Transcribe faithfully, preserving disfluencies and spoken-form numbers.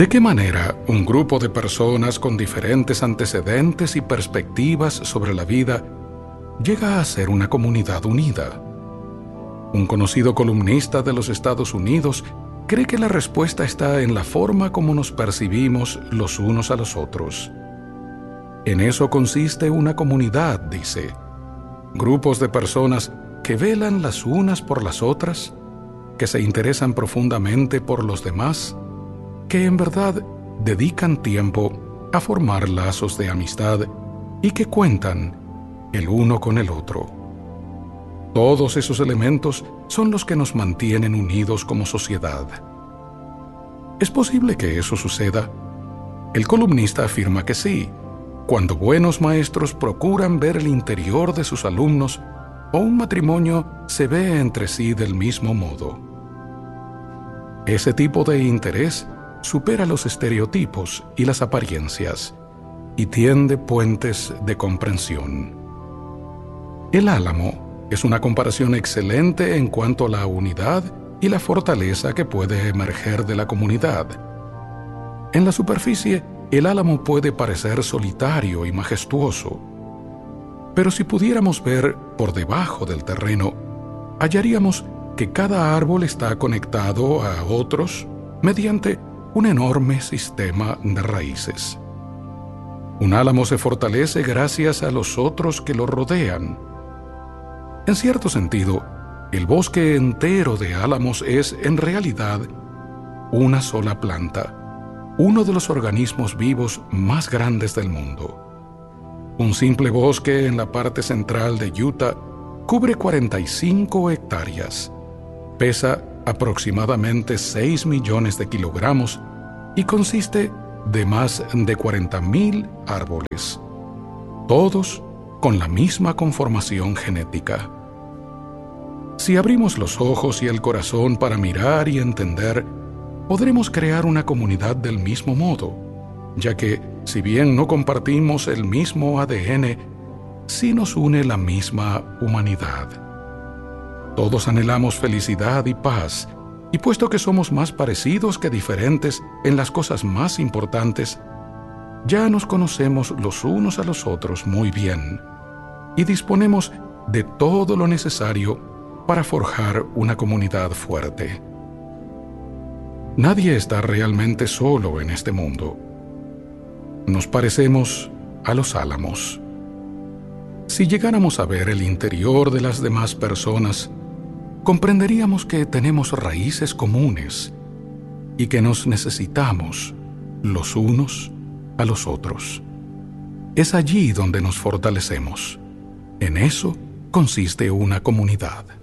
¿De qué manera un grupo de personas con diferentes antecedentes y perspectivas sobre la vida llega a ser una comunidad unida? Un conocido columnista de los Estados Unidos cree que la respuesta está en la forma como nos percibimos los unos a los otros. En eso consiste una comunidad, dice. Grupos de personas que velan las unas por las otras, que se interesan profundamente por los demás, que en verdad dedican tiempo a formar lazos de amistad y que cuentan el uno con el otro. Todos esos elementos son los que nos mantienen unidos como sociedad. ¿Es posible que eso suceda? El columnista afirma que sí, cuando buenos maestros procuran ver el interior de sus alumnos o un matrimonio se ve entre sí del mismo modo. Ese tipo de interés supera los estereotipos y las apariencias y tiende puentes de comprensión. El álamo es una comparación excelente en cuanto a la unidad y la fortaleza que puede emerger de la comunidad. En la superficie, el álamo puede parecer solitario y majestuoso, pero si pudiéramos ver por debajo del terreno, hallaríamos que cada árbol está conectado a otros mediante un enorme sistema de raíces. Un álamo se fortalece gracias a los otros que lo rodean. En cierto sentido, el bosque entero de álamos es, en realidad, una sola planta, uno de los organismos vivos más grandes del mundo. Un simple bosque en la parte central de Utah cubre cuarenta y cinco hectáreas, pesa aproximadamente seis millones de kilogramos y consiste de más de cuarenta mil árboles, todos con la misma conformación genética. Si abrimos los ojos y el corazón para mirar y entender, podremos crear una comunidad del mismo modo, ya que, si bien no compartimos el mismo A D N, sí nos une la misma humanidad. Todos anhelamos felicidad y paz, y puesto que somos más parecidos que diferentes en las cosas más importantes, ya nos conocemos los unos a los otros muy bien, y disponemos de todo lo necesario para forjar una comunidad fuerte. Nadie está realmente solo en este mundo. Nos parecemos a los álamos. Si llegáramos a ver el interior de las demás personas, comprenderíamos que tenemos raíces comunes y que nos necesitamos los unos a los otros. Es allí donde nos fortalecemos. En eso consiste una comunidad.